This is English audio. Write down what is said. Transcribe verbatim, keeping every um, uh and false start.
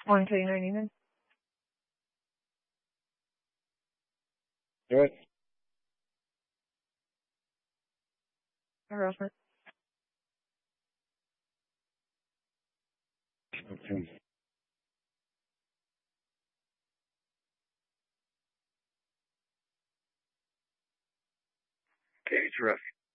One K ninety nine. All right. Harassment. Okay. Okay, terrific.